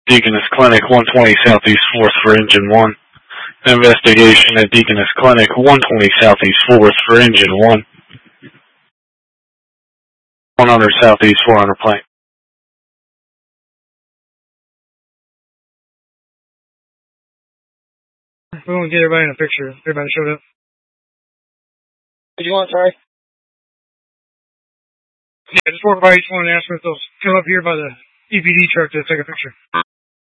Deaconess Clinic, 120 Southeast 4th for Engine 1. Investigation at Deaconess Clinic, 120 Southeast 4th for Engine 1. 100 Southeast 400 plane. We won't get everybody in a picture. Everybody showed up. What do you want, sorry? Yeah, just walk by each one and ask them if they'll come up here by the EPD truck to take a picture.